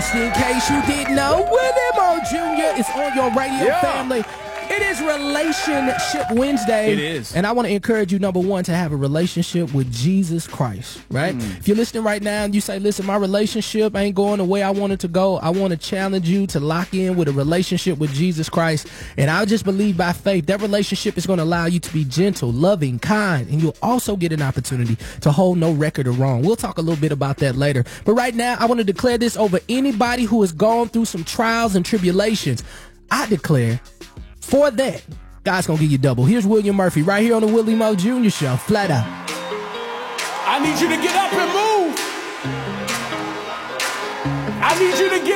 Just in case you didn't know, Willie Mo Jr. is on your radio family. It is Relationship Wednesday. It is. And I want to encourage you, number one, to have a relationship with Jesus Christ, right? If you're listening right now and you say, listen, my relationship ain't going the way I want it to go, I want to challenge you to lock in with a relationship with Jesus Christ. And I just believe by faith that relationship is going to allow you to be gentle, loving, kind, and you'll also get an opportunity to hold no record of wrong. We'll talk a little bit about that later. But right now, I want to declare this over anybody who has gone through some trials and tribulations. I declare, for that, God's going to give you double. Here's William Murphy right here on the Willie Mo Jr. Show, flat out. I need you to get up and move. I need you to get